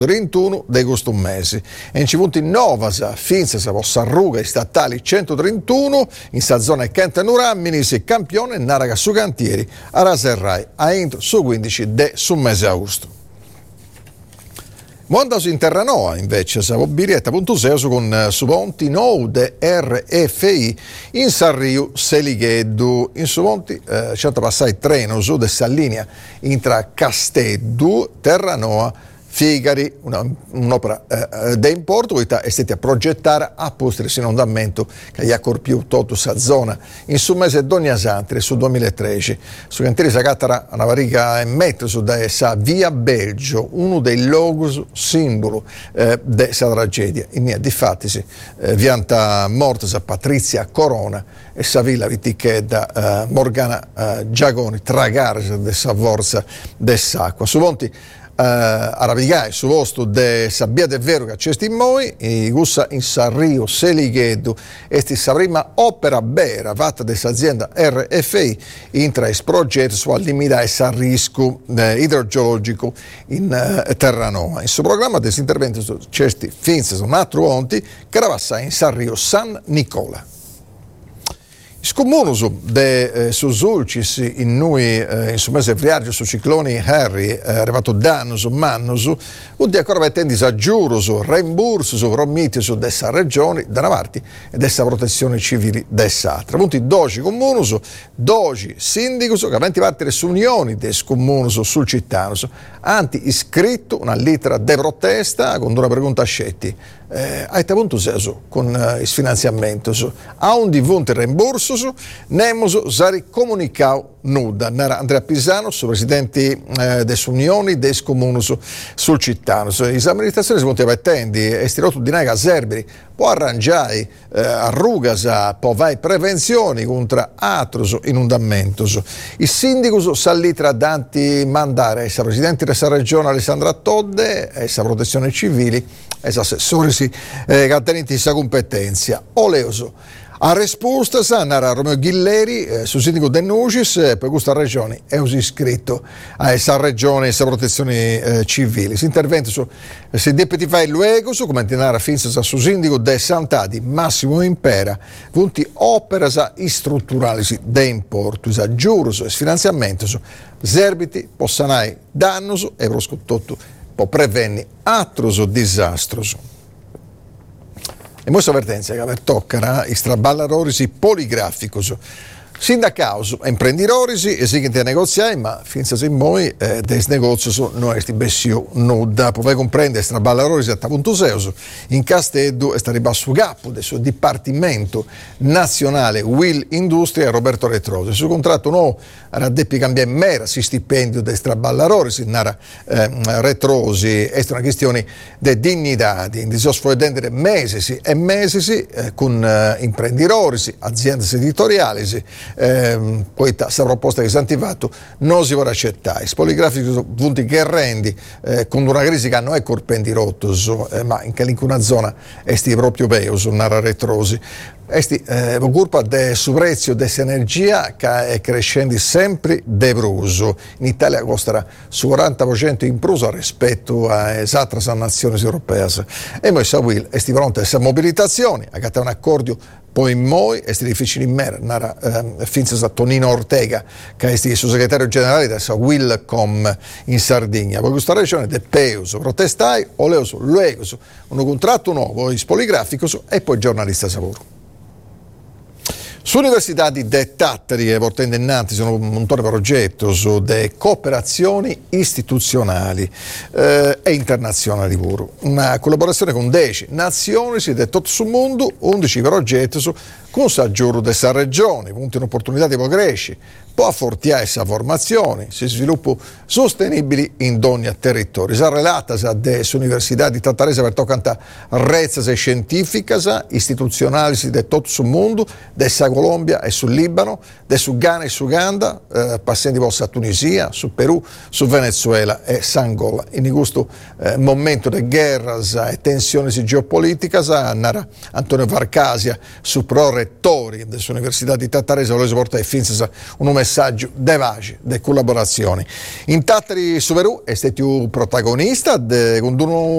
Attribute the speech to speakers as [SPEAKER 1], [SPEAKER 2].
[SPEAKER 1] 31 di questo mese. E in cipunti Novasa, Finza, Possarruga, statali 131, in sa zona Cantanurammini, si campione Naraga su cantieri, a Raserrai, a entro su 15 de su mese agosto. Mondasu in Terranoa invece, siamo Birietta.6 con Suponti nou de RFI in Sarriu Seligheddu. In Suponti c'è passare treno su dessa linea intra Casteddu, Terranoa, Figari, un'opera da importo che è stata progettata apposta in andamento che gli ha più tutta questa zona in su mese Doniasantri su 2013 su cantieri Sacattara una varica e metro su da essa via Belgio, uno dei logos simbolo di questa tragedia in difatti vianta morta Patrizia Corona e sa villa vitichedda Morgana Giagoni tragare dessa forza dess'acqua su ponti Arabigai su posto de Sabbia de Vero che c'è in moi e gussa in Sarrio Seligheddu esti sa prima opera vera fatta dessa azienda RFI in tra i progetti su limitare il rischio idrogeologico in Terranova. In suo programma desi interventi su certi finze su un altro onti che era in Sarrio San Nicola. Scomunus de Susulcis in noi in su mese viaggio su cicloni Harry arrivato Danus Mannus un di ancora mettendo a giuro su reimburso su promiti su dessa regione da una parte e dessa protezione civile dess'altra. Punti 12 comunus 12 sindicus che aventi parte le unioni dei comunus sul cittadino anti iscritto una lettera de protesta con una pregunta a scetti avete appunto senso con il finanziamento a un divunto reimburso nemos sari comunicau nuda nara Andrea Pisano su presidenti des unioni des comunus sul cittadino le amministrazioni si poteva attendi e stiroto di naga serberi può arrangiare arrugas può vai prevenzioni contro altros inundamentos il sindicus sallitra danti mandare sa presidente della regione Alessandra Todde e sa protezione civili e sa assessori che attenenti sa competenza oleoso. A risposta sanara Romeo Ghilleri su sindaco De Nucis per questa regione è iscritto a questa regione e questa protezione civile. Si intervento su se deputy fai luego su come tenere finza su sindaco De Sant'Adi Massimo Impera punti opere strutturali de importo a giuros e finanziamento su serbiti possanai dannos e proscutto può prevenire altros disastros. E questa avvertenza che tocca i straballarorisi poligraficos sindacaus imprenditores e si che negoziai ma finza se moi des negozios non esti bessio nuda puoi comprendere straballarorisi a punto seus in Casteddu e sta ribasso capo del suo dipartimento nazionale Will Industria Roberto Retrosi su contratto nuovo raddeppi cambia mera si stipendio de straballarorisi nara Retrosi è una questione di dignità di sosfogliare mesi e mesi con imprenditori aziende editoriali questa proposta che si è attivato non si vorrà accettare. I poligrafici sono punti che rendi con una crisi che non è corpendi rottos, ma in una zona esti proprio peus, nara Retrosi. Esti colpa del prezzo dell'energia che è crescendo sempre de bruso. In Italia costerà su 40% in più rispetto a altre nazioni europee. E noi sappiamo che esti pronti a questa mobilitazione, a un accordo poi in moi è difficile in mera nara finza Tonino Ortega che è il segretario generale della Willcom in Sardegna poi questa regione de peus protestai oleus luegos un contratto nuovo poligraficos e poi giornalista lavoro. Sull'Università di De Tattari e portando innanzi sono un montone progetto su de cooperazioni istituzionali e internazionali pure. Una collaborazione con 10 nazioni di tutto il mondo, 11 progetti su con saggiuro dessa regione, punti un'opportunità di progressi, può affortiare questa formazione, si sviluppo sostenibili in ogni territorio. Si relata delle università di Tattarese per toccare rezze scientifiche, istituzionali di tutto il mondo, dessa Colombia e sul Libano, su Ghana e su Uganda, passando a Tunisia, su Perù, su Venezuela e Angola. In questo momento di guerra e tensioni geopolitiche, Antonio Varcasia su pro rettori dell'Università di Tattarese vogliono portare finza un messaggio de vaci, de collaborazioni. In Tattari su Verù è stato protagonista con